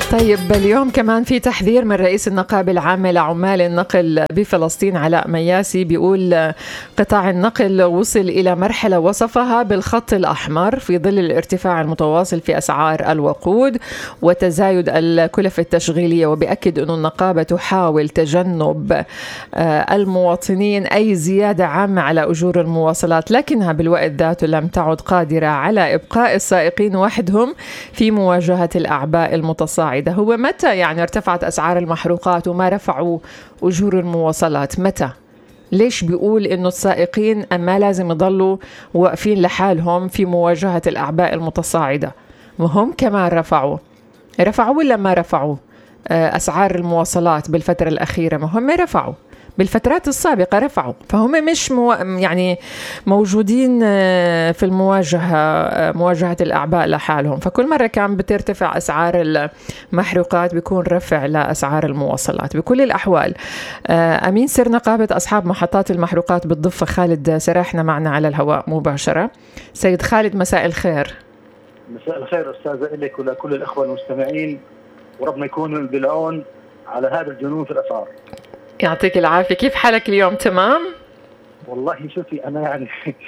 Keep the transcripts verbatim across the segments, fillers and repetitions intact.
طيب اليوم كمان في تحذير من رئيس النقابة العامة لعمال النقل بفلسطين علاء مياسي، بيقول قطاع النقل وصل إلى مرحلة وصفها بالخط الأحمر في ظل الارتفاع المتواصل في أسعار الوقود وتزايد الكلف التشغيلية، وبيأكد أن النقابة تحاول تجنب المواطنين أي زيادة عامة على أجور المواصلات، لكنها بالوقت ذاته لم تعد قادرة على إبقاء السائقين وحدهم في مواجهة الأعباء المتصاعدة. هو متى يعني ارتفعت أسعار المحروقات وما رفعوا أجور المواصلات؟ متى؟ ليش بيقول إنه السائقين ما لازم يضلوا واقفين لحالهم في مواجهة الأعباء المتصاعدة؟ وهم كمان رفعوا رفعوا ولا ما رفعوا أسعار المواصلات بالفترة الأخيرة؟ ما هم رفعوا بالفترات السابقة، رفعوا، فهم مش مو يعني موجودين في المواجهة مواجهة الأعباء لحالهم. فكل مرة كان بترتفع أسعار المحروقات بيكون رفع لأسعار المواصلات. بكل الأحوال أمين سر نقابة أصحاب محطات المحروقات بالضفة خالد سراحنا معنا على الهواء مباشرة. سيد خالد مساء الخير. مساء الخير أستاذة إليك ولكل الأخوة المستمعين، وربنا يكون بالعون على هذا الجنون في الأسعار. يعطيك العافية. كيف حالك اليوم؟ تمام؟ والله شوفي أنا يعني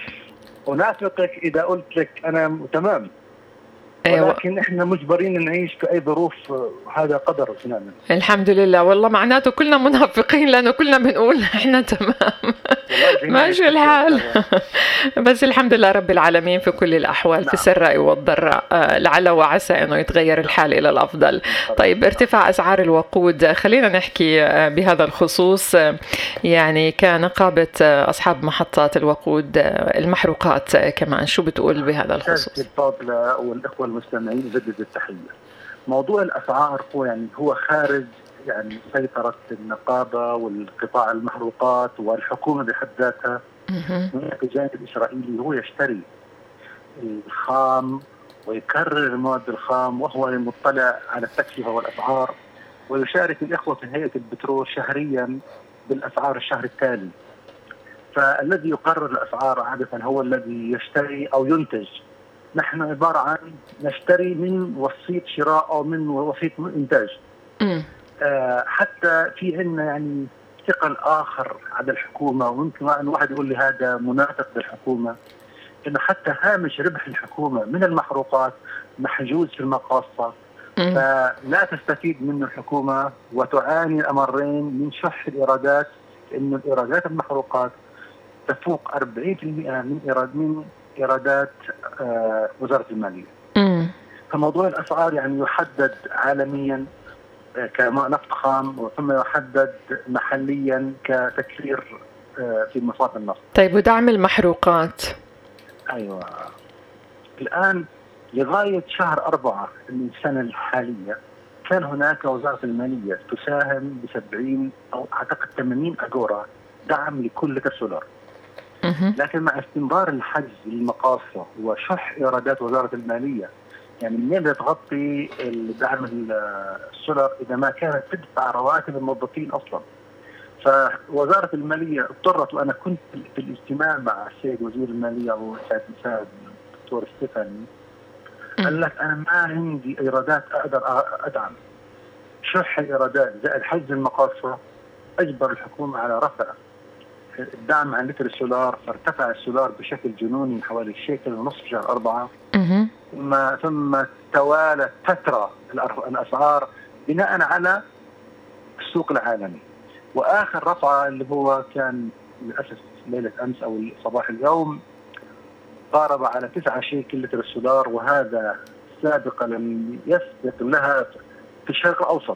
أنافقك إذا قلت لك أنا تمام، ولكن أيوة. إحنا مجبرين نعيش في أي ظروف، هذا قدر سنانا. الحمد لله. والله معناته كلنا منافقين لأنه كلنا بنقول إحنا تمام ماشي الحال بس الحمد لله رب العالمين في كل الأحوال. نعم. في السراء والضراء لعل وعسى أنه يتغير الحال إلى الأفضل. طيب ارتفاع أسعار الوقود، خلينا نحكي بهذا الخصوص يعني كنقابة أصحاب محطات الوقود المحروقات كمان، شو بتقول بهذا الخصوص؟ الفاضلة والإخوة المستمعين جدد التحية. موضوع الأسعار هو يعني هو خارج يعني سيطرة النقابة والقطاع المحروقات والحكومة بحد ذاتها. هناك الجانب الإسرائيلي هو يشتري الخام ويكرر المواد الخام، وهو المطلع على التكلفة والأسعار، ويشارك الإخوة في هيئة البترول شهريا بالأسعار الشهر التالي. فالذي يقرر الأسعار عادة هو الذي يشتري أو ينتج. نحن عبارة عن نشتري من وسيط شراء أو من وسيط إنتاج. آه حتى في عندنا يعني ثقل آخر على الحكومة، ويمكن أن واحد يقول لي هذا منافق بالحكومة، إنه حتى هامش ربح الحكومة من المحروقات محجوز في المقاصة، فلا تستفيد منه الحكومة وتعاني الأمرين من شح الإيرادات، لأن الإيرادات المحروقات تفوق أربعين بالمئة من إيراد من إيرادات آه وزارة المالية. مم. فموضوع الأسعار يعني يحدد عالميا آه كماء نفط خام، ثم يحدد محليا كتكرير آه في مصادر النفط. طيب ودعم المحروقات؟ أيوة، الآن لغاية شهر أربعة من السنة الحالية كان هناك وزارة المالية تساهم بسبعين أو أعتقد ثمانين أجورا دعم لكل لتر سولار. لكن مع استمرار الحجز للمقاصة وشح إيرادات وزارة المالية، يعني منين بتغطي دعم السولار إذا ما كانت تدفع رواتب الموظفين أصلا؟ فوزارة المالية اضطرت، وأنا كنت في الاجتماع مع السيد وزير المالية وسيد مساعد الدكتور ستيفاني، قال لك أنا ما عندي إيرادات أقدر أدعم. شح الإيرادات زائد حجز المقاصة أجبر الحكومة على رفع الدعم عن لتر السولار، فارتفع السولار بشكل جنوني من حوالي شيكل ونصف في شهر أربعة. ثم ثم توالت فترة الأسعار بناء على السوق العالمي. وآخر رفعة اللي هو كان للأسف ليلة أمس أو صباح اليوم قارب على تسعة شيكل لتر السولار، وهذا سابقا لم يسبق لها في الشرق الأوسط.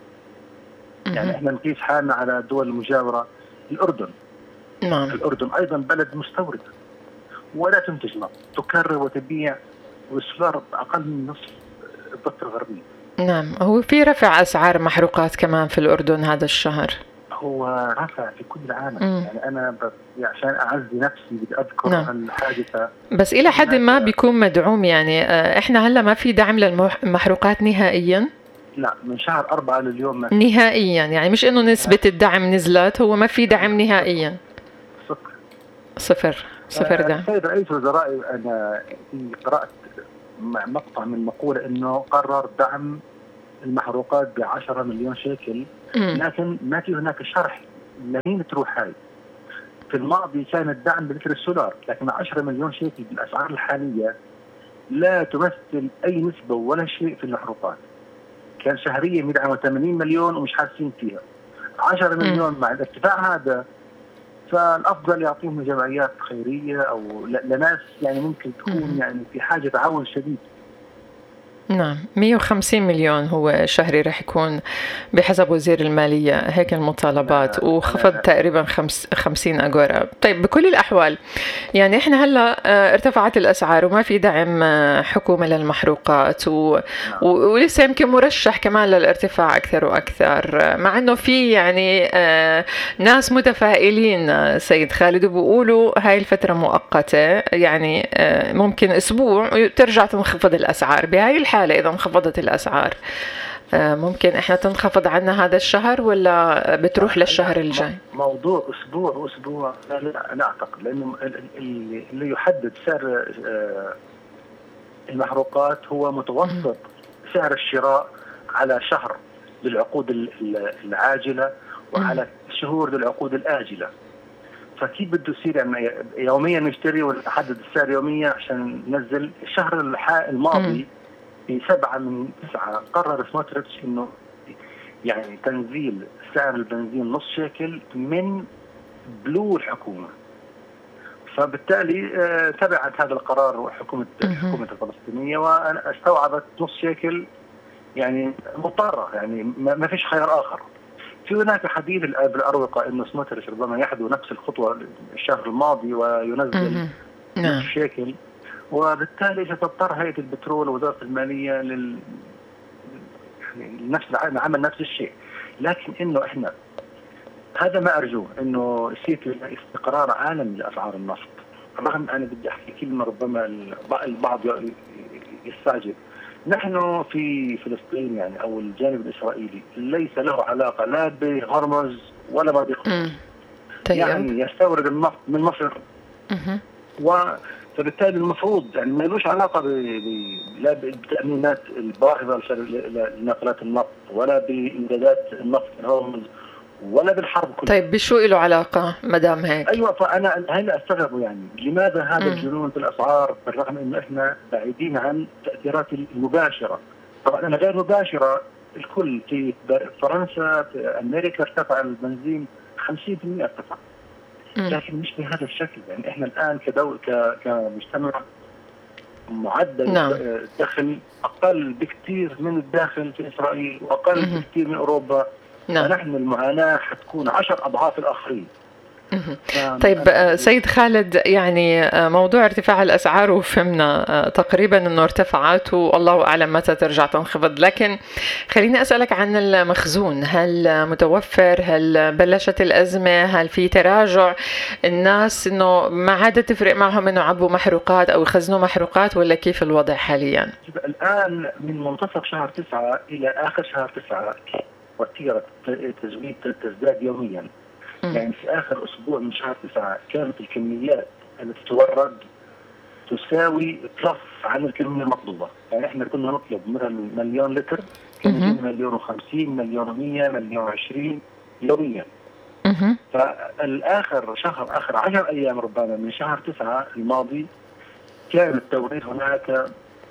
يعني احنا نقيس حالنا على الدول المجاورة. الأردن نعم. الأردن أيضا بلد مستورد ولا تنتج نفط، تكرر وتبيع، والسولار أقل من نصف الضفة الغربية. نعم. هو في رفع أسعار محروقات كمان في الأردن هذا الشهر؟ هو رفع في كل العالم. م. يعني أنا عشان أعزي نفسي بدي أذكر نعم. الحادثة، بس إلى حد ما بيكون مدعوم. يعني إحنا هلا ما في دعم للمحروقات نهائيا؟ لا، من شهر أربعة لليوم ما نهائيا. يعني مش إنه نسبة الدعم نزلت، هو ما في دعم نهائيا. صفر صفر صفر دعم. السيد رئيس وزراء أنا قرأت مقطع من مقولة إنه قرر دعم المحروقات بعشرة مليون شيكل، لكن ما في هناك شرح لمين تروح هاي. في الماضي كان الدعم بلتر السولار، لكن عشرة مليون شيكل بالأسعار الحالية لا تمثل أي نسبة ولا شيء في المحروقات. كان شهريا يدعموا ثمانين مليون ومش حاسين فيها. عشرة مليون مع الارتفاع هذا فالأفضل يعطيهم لجمعيات خيرية أو لناس يعني ممكن تكون يعني في حاجة تعاون شديد. نعم، مئة وخمسين مليون هو شهري رح يكون بحسب وزير المالية هيك المطالبات، وخفض تقريبا خمس خمسين أغورا. طيب بكل الأحوال يعني إحنا هلا ارتفعت الأسعار وما في دعم حكومة للمحروقات و... ولسه يمكن مرشح كمان للارتفاع أكثر وأكثر، مع إنه في يعني ناس متفائلين سيد خالد وبيقولوا هاي الفترة مؤقتة، يعني ممكن أسبوع ترجع تنخفض الأسعار. بهاي الحالة إذا انخفضت الأسعار ممكن إحنا تنخفض عنا هذا الشهر ولا بتروح للشهر الجاي؟ موضوع أسبوع وأسبوع لا, لا أعتقد، لأنه اللي يحدد سعر المحروقات هو متوسط سعر الشراء على شهر للعقود العاجلة وعلى شهور للعقود الآجلة. فكيف بده يصير يعني يوميا نشتري ونحدد السعر يوميا عشان ننزل؟ الشهر الماضي في سبعة من تسعة قرر سموتريتش إنه يعني تنزيل سعر البنزين نص شيكل من بلو الحكومة. فبالتالي تبعت هذا القرار حكومة الحكومة الفلسطينية وأنا استوعبت نص شيكل يعني مضطرة، يعني ما فيش خيار آخر. في هناك حديث بالأروقة إنه سموتريتش ربما يحدو نفس الخطوة الشهر الماضي وينزل نص شيكل، وبالتالي ستضطر هيئة البترول ووزارة المالية لل يعني نفس العمل نفس الشيء. لكن إنه إحنا هذا ما أرجوه، إنه يصير استقرار عالمي لأسعار النفط. رغم أنا بدي أحكي كلمة ربما البعض يستعجب، نحن في فلسطين يعني أو الجانب الإسرائيلي ليس له علاقة لا بهرمز ولا بقطر، يعني يستورد النفط من مصر و فبالتالي المفروض يعني ما لهش علاقه ب لا بالتامينات الباهظه لنقلات النفط ولا بامدادات النفط الهرمز ولا بالحرب كلها. طيب بشو له علاقه ما دام هيك؟ ايوه، فانا هلا استغرب يعني لماذا هذا الجنون في الاسعار بالرغم انه احنا بعيدين عن التاثيرات المباشره. طبعا انا غير مباشره، الكل في فرنسا في امريكا ارتفع البنزين خمسين بالمئة ارتفع، لكن مش بهذا الشكل. يعني احنا الان كدول كمجتمع معدل نعم. الدخل اقل بكثير من الداخل في اسرائيل واقل مم. بكثير من اوروبا، نعم. فنحن المعاناه حتكون عشر اضعاف الاخرين. طيب سيد خالد، يعني موضوع ارتفاع الأسعار وفهمنا تقريبا أنه ارتفعت والله أعلم متى ترجع تنخفض، لكن خليني أسألك عن المخزون. هل متوفر؟ هل بلشت الأزمة؟ هل في تراجع الناس أنه ما عاد تفرق معهم أنه عبوا محروقات أو يخزنوا محروقات، ولا كيف الوضع حاليا؟ الآن من منتصف شهر تسعة إلى آخر شهر تسعة وتيرة تزويد تزداد يوميا. يعني في آخر أسبوع من شهر تسعة كانت الكميات التي تورد تساوي ثلث عن الكمية المطلوبة. يعني إحنا كنا نطلب مثلا مليون لتر، كان مليون وخمسين، مليون ومية، مليون وعشرين يوميا. فالآخر شهر آخر عشر أيام ربما من شهر تسعة الماضي كان التوريد هناك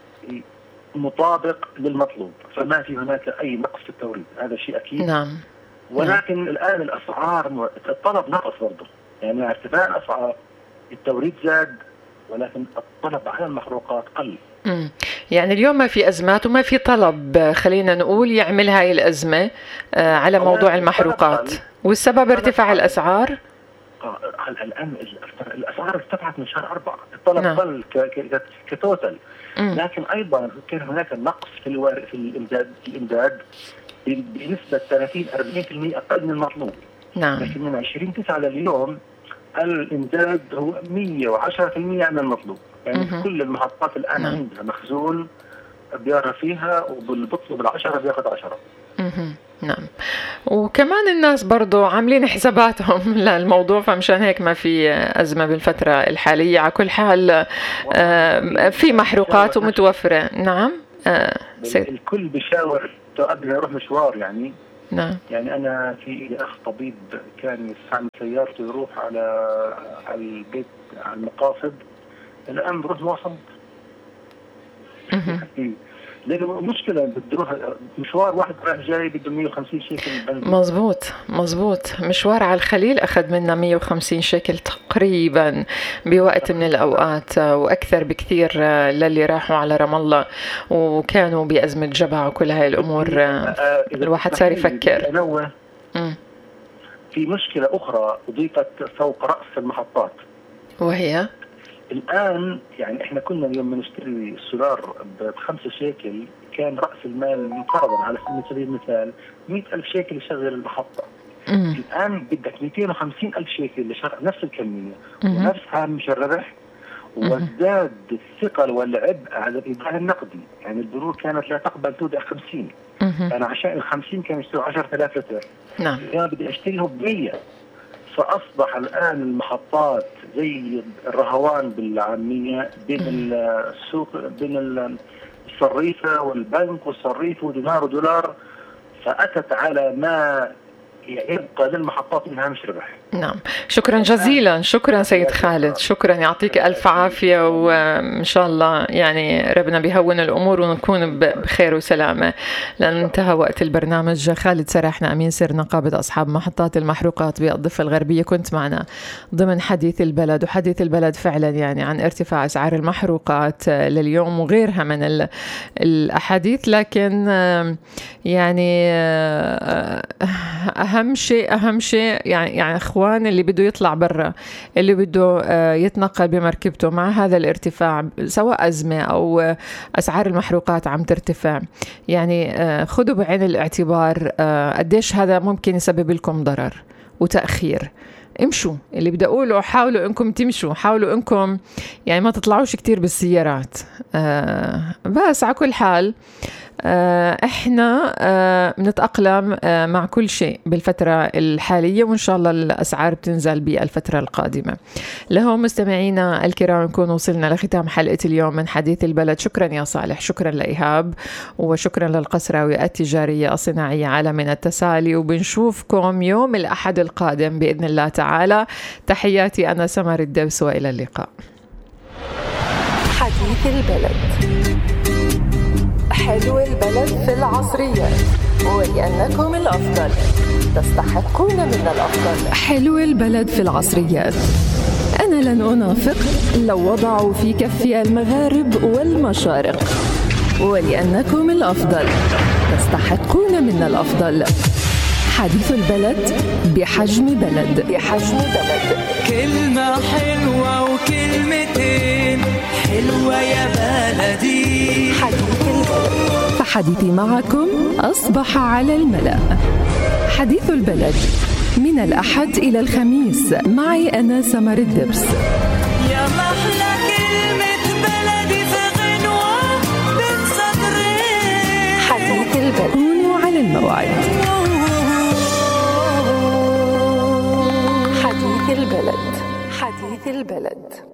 مطابق للمطلوب، فما في هناك أي نقص في التوريد، هذا شيء أكيد. نعم. ولكن نعم. الآن الأسعار الطلب نقص برضه، يعني ارتفاع الأسعار التوريد زاد ولكن الطلب على المحروقات قل. مم. يعني اليوم ما في أزمات وما في طلب، خلينا نقول يعمل هاي الأزمة آه على موضوع المحروقات، والسبب ارتفاع الأسعار. آه الآن الأسعار ارتفعت من شهر أربعة، الطلب نعم. قل كتوتل، لكن أيضا كان هناك نقص في الوارد في الإمداد في الإمداد بنسبة ثلاثين أربعين بالمئة أقل من المطلوب. نعم. لكن من عشرين تسعة لليوم الإمداد هو مئة وعشرة بالمئة من المطلوب. يعني مه. كل المحطات الآن نعم. عندها مخزون بيرى فيها، وبالبطل بالعشرة بياخد عشرة. مه. نعم. وكمان الناس برضو عاملين حساباتهم للموضوع، فمشان هيك ما في أزمة بالفترة الحالية. على كل حال في محروقات ومتوفرة. نعم. الكل بيشاور قبل ما يروح مشوار يعني. نعم. يعني أنا في أخ طبيب كان يستعمل سيارته يروح على على البيت على المقاصد، الآن بروح مواصلات. لأنه مشكلة بتروح مشوار واحد رايح جاي بده مية وخمسين شيكل بنزين. مزبوط مزبوط. مشوار على الخليل أخذ منا مية وخمسين شيكل تقريبا بوقت من الأوقات، وأكثر بكثير للي راحوا على رام الله وكانوا بأزمة جبع وكل هاي الأمور. الواحد صار يفكر. في مشكلة أخرى أضيفت فوق رأس المحطات، وهي الآن يعني إحنا كنا اليوم بنشتري السولار بخمسة شيكل، كان رأس المال مقاربا على سبيل المثال مئة ألف شيكل يشغل المحطة. مم. الآن بدك مئتين وخمسين ألف شيكل لشغل نفس الكمية ونفس هام مش الربح، وازداد الثقل والعبء على الإيداع النقدي. يعني البنوك كانت لا تقبل تودع خمسين، أنا عشان الخمسين كان يشتروا عشرة آلاف لتر. نعم. أنا بدي أشتريهم بمية. فأصبح الآن المحطات زي الرهوان بالعامية بين السوق، بين الصريفة والبنك والصريف ودينار ودولار، فأتت على ما يبقى للمحطات إنها مش ربح. نعم. شكرا جزيلا. شكرا سيد خالد، شكرا، يعطيك ألف عافية، وإن شاء الله يعني ربنا بيهون الأمور ونكون بخير وسلامة. لأن انتهى وقت البرنامج. خالد سراحنا أمين سر نقابة أصحاب محطات المحروقات بالضفة الغربية كنت معنا ضمن حديث البلد. وحديث البلد فعلا يعني عن ارتفاع أسعار المحروقات لليوم وغيرها من الأحاديث، لكن يعني أهم شيء أهم شيء يعني يعني إخوان اللي بده يطلع برا، اللي بده يتنقل بمركبته مع هذا الارتفاع، سواء أزمة أو أسعار المحروقات عم ترتفع، يعني خذوا بعين الاعتبار قديش هذا ممكن يسبب لكم ضرر وتأخير. امشوا، اللي بدي أقوله حاولوا إنكم تمشوا، حاولوا إنكم يعني ما تطلعوش كتير بالسيارات. بس على كل حال احنا بنتأقلم مع كل شيء بالفترة الحالية، وإن شاء الله الأسعار بتنزل بالفترة القادمة. لهم مستمعينا الكرام نكون وصلنا لختام حلقة اليوم من حديث البلد. شكرا يا صالح، شكرا لإيهاب، وشكرا للقسراوي التجارية الصناعية على من التسالي، وبنشوفكم يوم الأحد القادم بإذن الله تعالى. تحياتي أنا سمر الدبس، وإلى اللقاء. حديث البلد. حلو البلد في العصريات، ولأنكم الأفضل تستحقون من الأفضل. حلو البلد في العصريات. أنا لن أنافق لو وضعوا في كفي المغارب والمشارق، ولأنكم الأفضل تستحقون من الأفضل. حديث البلد بحجم بلد بحجم بلد. كلمة حلوة وكلمتين حلوة يا بلدي. حديث البلد. فحديثي معكم أصبح على الملأ. حديث البلد من الأحد إلى الخميس معي أنا سمر الدبس. يا محلى كلمة بلدي في غنوة بين سطرين. حديث البلد. كونوا على الموعد. حديث البلد. حديث البلد.